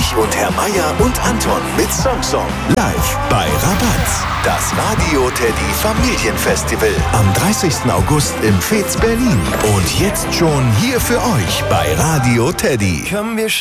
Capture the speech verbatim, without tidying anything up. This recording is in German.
Ich und Herr Meier und Anton mit Song Song. Live bei Rabatz. Das Radio Teddy Familienfestival. Am dreißigsten August im Fez Berlin. Und jetzt schon hier für euch bei Radio Teddy. Komm, wir